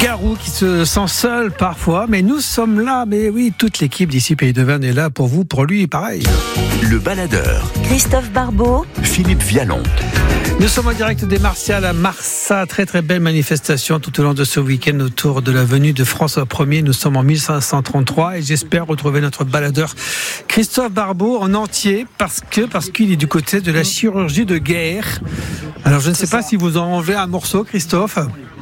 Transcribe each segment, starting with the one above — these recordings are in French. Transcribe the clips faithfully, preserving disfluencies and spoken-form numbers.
Garou qui se sent seul parfois, mais nous sommes là. Mais oui, toute l'équipe d'ici Pays de Vannes est là pour vous, pour lui, pareil. Le baladeur. Christophe Barbeau. Philippe Vialon. Nous sommes en direct des Martials à Marsa. Très très belle manifestation tout au long de ce week-end autour de la venue de François Ier. Nous sommes en mille cinq cent trente-trois et j'espère retrouver notre baladeur Christophe Barbeau en entier parce que parce qu'il est du côté de la chirurgie de guerre. Alors je ne sais pas si vous en enlevez un morceau, Christophe.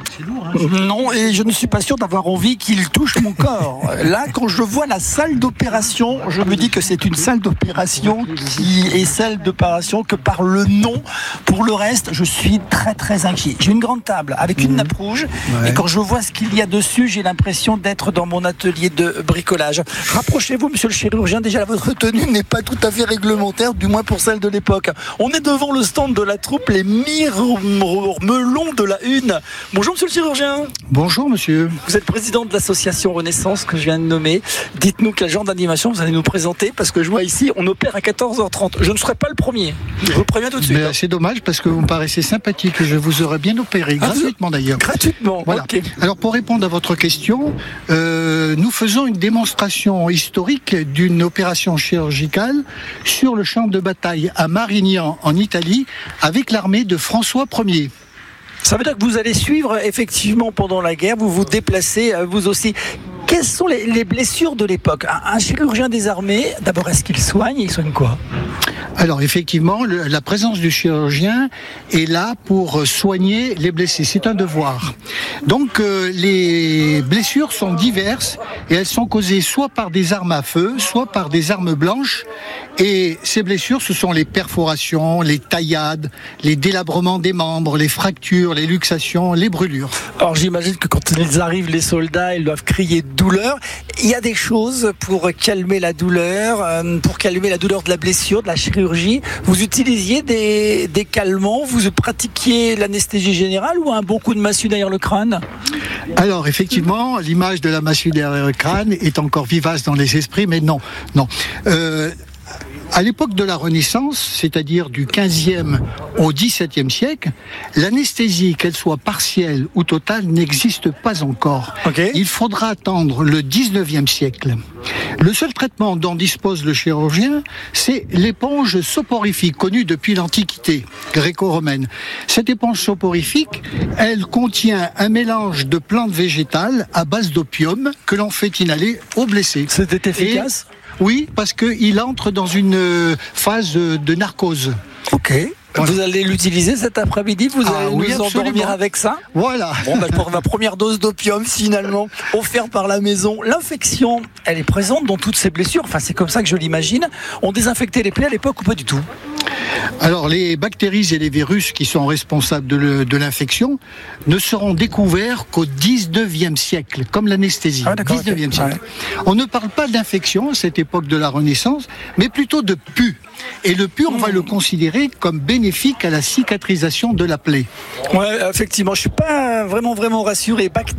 Non, et je ne suis pas sûr d'avoir envie qu'il touche mon corps. Là, quand je vois la salle d'opération, je me dis que c'est une salle d'opération qui est celle d'opération que par le nom. Pour le reste, je suis très très inquiet. J'ai une grande table avec une nappe rouge, ouais. Et quand je vois ce qu'il y a dessus, j'ai l'impression d'être dans mon atelier de bricolage. Rapprochez-vous, monsieur le chirurgien, déjà votre tenue n'est pas tout à fait réglementaire, du moins pour celle de l'époque. On est devant le stand de la troupe, les Mirmelons de la Une. Bonjour monsieur le chirurgien. Bonjour monsieur. Vous êtes président de l'association Renaissance que je viens de nommer. Dites-nous quel genre d'animation vous allez nous présenter, parce que je vois ici, on opère à quatorze heures trente. Je ne serai pas le premier. Je vous préviens tout de suite. Mais c'est dommage parce que vous me paraissez sympathique. Je vous aurais bien opéré, ah, gratuitement d'ailleurs. Gratuitement, voilà. Okay. Alors pour répondre à votre question, euh, nous faisons une démonstration historique d'une opération chirurgicale sur le champ de bataille à Marignan en Italie avec l'armée de François Ier. Ça veut dire que vous allez suivre effectivement pendant la guerre, vous vous déplacez vous aussi. Quelles sont les, les blessures de l'époque ? Un, un chirurgien des armées, d'abord, est-ce qu'il soigne ? Il soigne quoi ? Alors effectivement, le, la présence du chirurgien est là pour soigner les blessés. C'est un devoir. Donc euh, les blessures sont diverses et elles sont causées soit par des armes à feu, soit par des armes blanches. Et ces blessures, ce sont les perforations, les taillades, les délabrements des membres, les fractures, les luxations, les brûlures. Alors j'imagine que quand ils arrivent, les soldats, ils doivent crier douleur. Il y a des choses pour calmer la douleur, euh, pour calmer la douleur de la blessure, de la chirurgie. Vous utilisiez des, des calmants, vous pratiquiez l'anesthésie générale ou un bon coup de massue derrière le crâne ? Alors effectivement, l'image de la massue derrière le crâne est encore vivace dans les esprits, mais non, non. Euh, À l'époque de la Renaissance, c'est-à-dire du quinzième au dix-septième siècle, l'anesthésie, qu'elle soit partielle ou totale, n'existe pas encore. Okay. Il faudra attendre le dix-neuvième siècle. Le seul traitement dont dispose le chirurgien, c'est l'éponge soporifique, connue depuis l'Antiquité gréco-romaine. Cette éponge soporifique, elle contient un mélange de plantes végétales à base d'opium que l'on fait inhaler aux blessés. C'était efficace ? Et oui, parce qu'il entre dans une phase de narcose. Ok. Voilà. Vous allez l'utiliser cet après-midi, vous allez ah, oui, nous absolument. endormir avec ça. Voilà. Bon, bah, pour ma première dose d'opium, finalement, offerte par la maison. L'infection, elle est présente dans toutes ces blessures. Enfin, c'est comme ça que je l'imagine. On désinfectait les plaies à l'époque ou pas du tout ? Alors, les bactéries et les virus qui sont responsables de, le, de l'infection ne seront découverts qu'au dix-neuvième siècle, comme l'anesthésie. Ah, dix-neuvième okay. siècle. Ouais. On ne parle pas d'infection à cette époque de la Renaissance, mais plutôt de pus. Et le pus, on mmh. va le considérer comme bénéfique à la cicatrisation de la plaie. Ouais, effectivement, je suis pas vraiment vraiment rassuré.